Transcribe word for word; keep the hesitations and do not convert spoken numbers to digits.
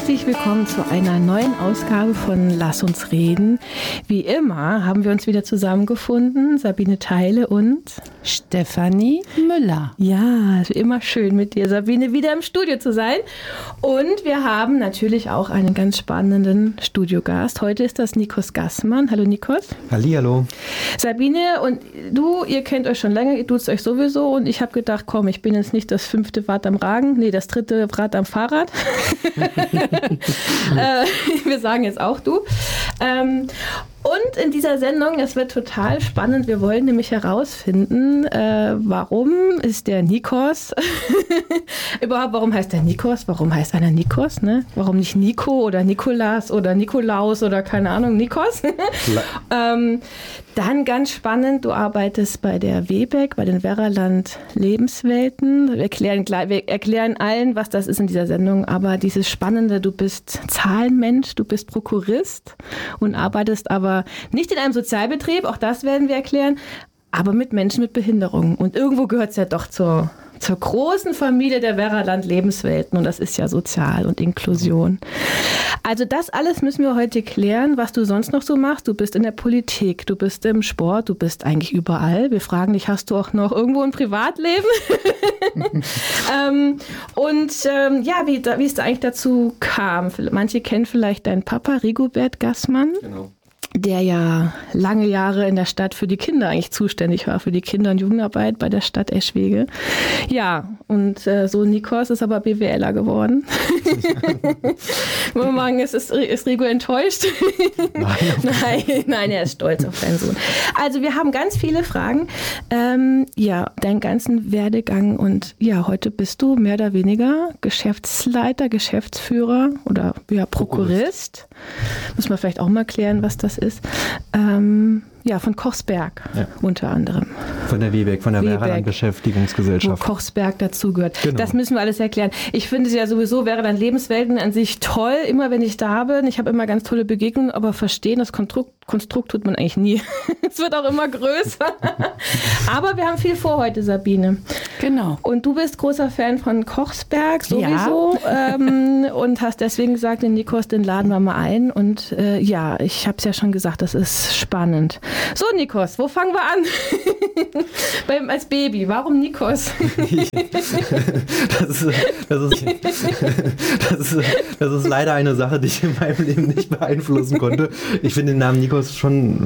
Herzlich willkommen zu einer neuen Ausgabe von Lass uns reden. Wie immer haben wir uns wieder zusammengefunden, Sabine Theile und Stefanie Müller. Ja, immer schön mit dir, Sabine, wieder im Studio zu sein. Und wir haben natürlich auch einen ganz spannenden Studiogast. Heute ist das Nikos Gassmann. Hallo Nikos. Hallihallo. Sabine und du, ihr kennt euch schon länger, ihr duzt euch sowieso. Und ich habe gedacht, komm, ich bin jetzt nicht das fünfte Rad am Ragen, nee, das dritte Rad am Fahrrad. äh, wir sagen jetzt auch du. Ähm, und in dieser Sendung, es wird total spannend, wir wollen nämlich herausfinden, äh, warum ist der Nikos, überhaupt warum heißt der Nikos, warum heißt einer Nikos, ne? Warum nicht Nico oder Nikolas oder Nikolaus oder keine Ahnung, Nikos. ähm, dann ganz spannend, du arbeitest bei der WEBEG, bei den Werraland Lebenswelten. Wir erklären, wir erklären allen, was das ist in dieser Sendung, aber dieses Spannende, du bist Zahlenmensch, du bist Prokurist und arbeitest aber nicht in einem Sozialbetrieb, auch das werden wir erklären, aber mit Menschen mit Behinderungen. Und irgendwo gehört es ja doch zur, zur großen Familie der Werraland Lebenswelten und das ist ja Sozial und Inklusion. Also das alles müssen wir heute klären, was du sonst noch so machst. Du bist in der Politik, du bist im Sport, du bist eigentlich überall. Wir fragen dich, hast du auch noch irgendwo ein Privatleben? ähm, und ähm, ja, wie, wie es da eigentlich dazu kam. Manche kennen vielleicht deinen Papa, Rigobert Gassmann. Genau. Der ja lange Jahre in der Stadt für die Kinder eigentlich zuständig war, für die Kinder- und Jugendarbeit bei der Stadt Eschwege. Ja, und äh, so Nikos ist aber BWLer geworden. Wollen wir sagen, ist, ist, ist Rigo enttäuscht? Nein. nein, nein, er ist stolz auf seinen Sohn. Also wir haben ganz viele Fragen. Ähm, ja, deinen ganzen Werdegang und ja, heute bist du mehr oder weniger Geschäftsleiter, Geschäftsführer oder ja, Prokurist. Muss man vielleicht auch mal klären, was das ist. Ähm, ja, von Kochsberg ja. unter anderem. Von der WEBEG, von der Werraland Beschäftigungsgesellschaft. Wo Kochsberg dazugehört. Genau. Das müssen wir alles erklären. Ich finde ja sowieso Werraland Lebenswelten an sich toll, immer wenn ich da bin. Ich habe immer ganz tolle Begegnungen, aber verstehen, das Konstrukt, Konstrukt tut man eigentlich nie. Es wird auch immer größer. Aber wir haben viel vor heute, Sabine. Genau. Und du bist großer Fan von Kochsberg sowieso ja. ähm, und hast deswegen gesagt, den Nikos, den laden wir mal ein. Und äh, ja, ich habe es ja schon gesagt, das ist spannend. So, Nikos, wo fangen wir an? Beim, als Baby, warum Nikos? das, ist, das, ist, das, ist, das ist leider eine Sache, die ich in meinem Leben nicht beeinflussen konnte. Ich finde den Namen Nikos schon